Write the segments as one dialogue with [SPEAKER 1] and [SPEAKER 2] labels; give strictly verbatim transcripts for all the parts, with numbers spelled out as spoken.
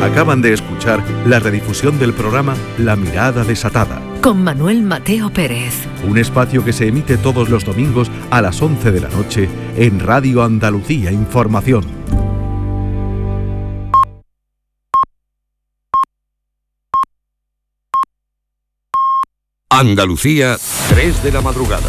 [SPEAKER 1] Acaban de escuchar la redifusión del programa La Mirada Desatada,
[SPEAKER 2] con Manuel Mateo Pérez.
[SPEAKER 1] Un espacio que se emite todos los domingos a las once de la noche en Radio Andalucía Información.
[SPEAKER 3] Andalucía, tres de la madrugada.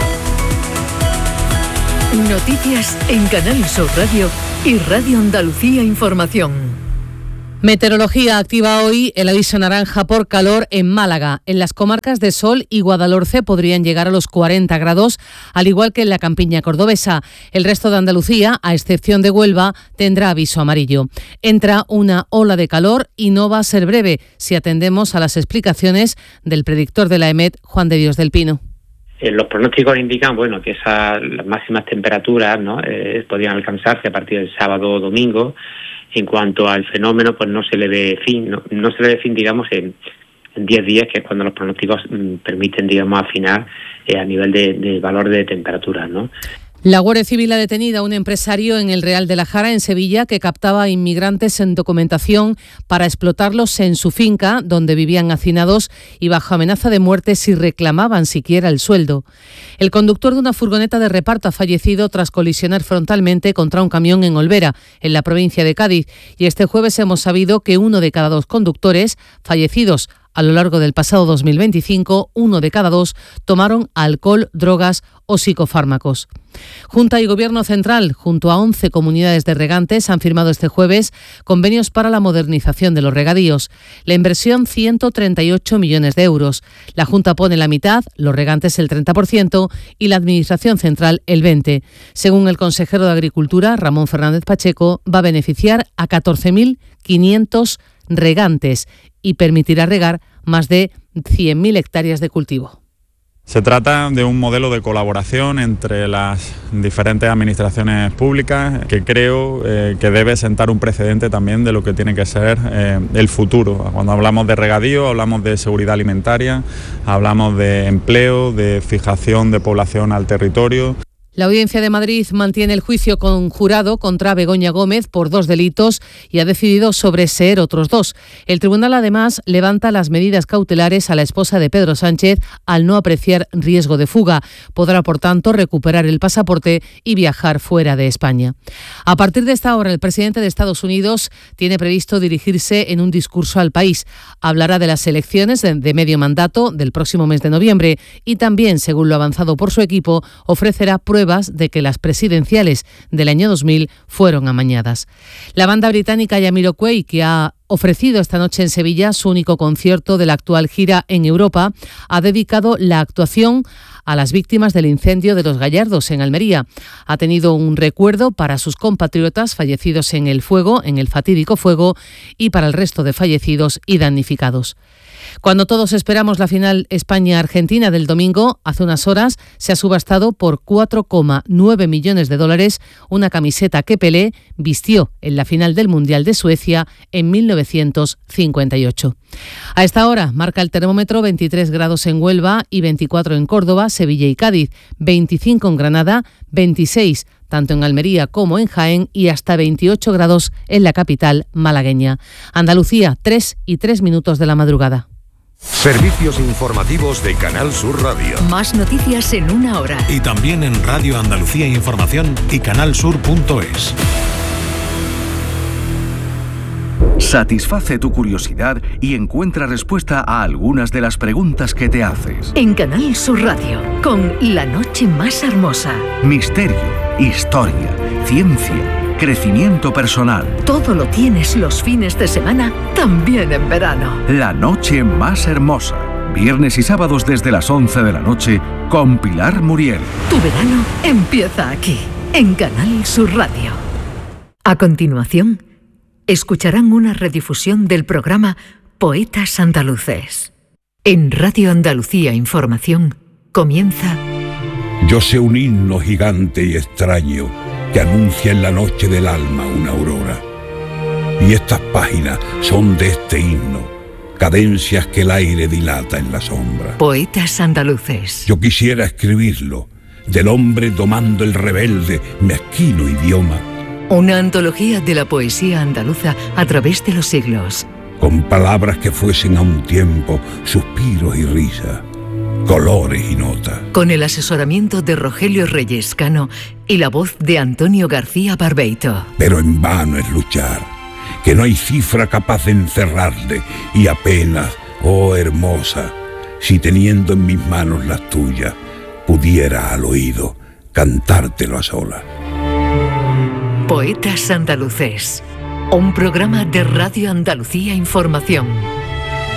[SPEAKER 2] Noticias en Canal Sur Radio y Radio Andalucía Información.
[SPEAKER 4] Meteorología activa hoy el aviso naranja por calor en Málaga. En las comarcas de Sol y Guadalhorce podrían llegar a los cuarenta grados, al igual que en la campiña cordobesa. El resto de Andalucía, a excepción de Huelva, tendrá aviso amarillo. Entra una ola de calor y no va a ser breve, si atendemos a las explicaciones del predictor de la E M E T, Juan de Dios del Pino.
[SPEAKER 5] Eh, los pronósticos indican, bueno, que esas las máximas temperaturas, ¿no?, eh, podrían alcanzarse a partir del sábado o domingo. En cuanto al fenómeno, pues no se le ve fin, no, no se le ve fin, digamos, en diez días, que es cuando los pronósticos mm, permiten, digamos, afinar eh, a nivel de, de valor de temperatura, ¿no?
[SPEAKER 4] La Guardia Civil ha detenido a un empresario en el Real de la Jara, en Sevilla, que captaba inmigrantes en documentación para explotarlos en su finca, donde vivían hacinados y bajo amenaza de muerte si reclamaban siquiera el sueldo. El conductor de una furgoneta de reparto ha fallecido tras colisionar frontalmente contra un camión en Olvera, en la provincia de Cádiz, y este jueves hemos sabido que uno de cada dos conductores fallecidos a lo largo del pasado dos mil veinticinco, uno de cada dos tomaron alcohol, drogas o psicofármacos. Junta y Gobierno Central, junto a once comunidades de regantes, han firmado este jueves convenios para la modernización de los regadíos. La inversión, ciento treinta y ocho millones de euros. La Junta pone la mitad, los regantes el treinta por ciento y la Administración Central el veinte por ciento. Según el consejero de Agricultura, Ramón Fernández Pacheco, va a beneficiar a catorce mil quinientos regantes y permitirá regar más de cien mil hectáreas de cultivo.
[SPEAKER 6] Se trata de un modelo de colaboración entre las diferentes administraciones públicas que creo eh, que debe sentar un precedente también de lo que tiene que ser eh, el futuro. Cuando hablamos de regadío, hablamos de seguridad alimentaria, hablamos de empleo, de fijación de población al territorio.
[SPEAKER 4] La Audiencia de Madrid mantiene el juicio conjurado contra Begoña Gómez por dos delitos y ha decidido sobreseer otros dos. El tribunal, además, levanta las medidas cautelares a la esposa de Pedro Sánchez al no apreciar riesgo de fuga. Podrá, por tanto, recuperar el pasaporte y viajar fuera de España. A partir de esta hora, el presidente de Estados Unidos tiene previsto dirigirse en un discurso al país. Hablará de las elecciones de, de medio mandato del próximo mes de noviembre y también, según lo avanzado por su equipo, ofrecerá pruebas de que las presidenciales del año dos mil fueron amañadas. La banda británica Jamiroquai, que ha ofrecido esta noche en Sevilla su único concierto de la actual gira en Europa, ha dedicado la actuación a las víctimas del incendio de Los Gallardos en Almería. Ha tenido un recuerdo para sus compatriotas fallecidos en el fuego, en el fatídico fuego, y para el resto de fallecidos y damnificados. Cuando todos esperamos la final España-Argentina del domingo, hace unas horas se ha subastado por cuatro coma nueve millones de dólares una camiseta que Pelé vistió en la final del Mundial de Suecia en mil novecientos cincuenta y ocho. A esta hora marca el termómetro veintitrés grados en Huelva y veinticuatro en Córdoba, Sevilla y Cádiz, veinticinco en Granada, veintiséis tanto en Almería como en Jaén y hasta veintiocho grados en la capital malagueña. Andalucía, tres y tres minutos de la madrugada.
[SPEAKER 3] Servicios informativos de Canal Sur Radio.
[SPEAKER 2] Más noticias en una hora.
[SPEAKER 7] Y también en Radio Andalucía Información y canal sur punto es.
[SPEAKER 1] Satisface tu curiosidad y encuentra respuesta a algunas de las preguntas que te haces.
[SPEAKER 2] En Canal Sur Radio, con La Noche Más Hermosa.
[SPEAKER 1] Misterio, historia, ciencia, crecimiento personal.
[SPEAKER 2] Todo lo tienes los fines de semana, también en verano.
[SPEAKER 1] La Noche Más Hermosa. Viernes y sábados desde las once de la noche con Pilar Muriel.
[SPEAKER 2] Tu verano empieza aquí, en Canal Sur Radio. A continuación, escucharán una redifusión del programa Poetas Andaluces. En Radio Andalucía Información comienza...
[SPEAKER 8] Yo sé un himno gigante y extraño que anuncia en la noche del alma una aurora. Y estas páginas son de este himno, cadencias que el aire dilata en la sombra.
[SPEAKER 2] Poetas Andaluces.
[SPEAKER 8] Yo quisiera escribirlo, del hombre domando el rebelde, mezquino idioma.
[SPEAKER 2] Una antología de la poesía andaluza a través de los siglos.
[SPEAKER 8] con palabras que fuesen a un tiempo suspiros y risas, colores y notas.
[SPEAKER 2] Con el asesoramiento de Rogelio Reyes Cano y la voz de Antonio García Barbeito.
[SPEAKER 8] Pero en vano es luchar, que no hay cifra capaz de encerrarle, y apenas, oh hermosa, si teniendo en mis manos las tuyas, pudiera al oído cantártelo a solas.
[SPEAKER 2] Poetas Andaluces, un programa de Radio Andalucía Información.